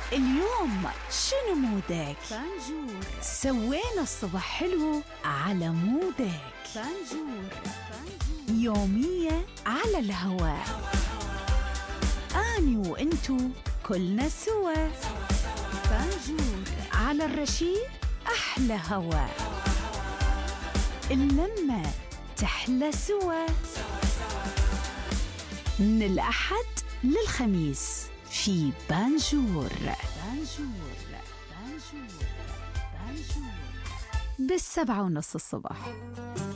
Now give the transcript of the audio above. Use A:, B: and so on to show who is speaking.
A: اليوم شنو مودك؟
B: بانجور.
A: سوينا الصبح حلو على مودك.
B: بانجور.
A: يومية على الهواء، أني وإنتو كلنا سوا.
B: بانجور
A: على الرشيد أحلى هوا، اللمة تحلى سوا. من الأحد للخميس في بانجور.
B: بانجور. بانجور. بانجور.
A: 7:30 الصبح.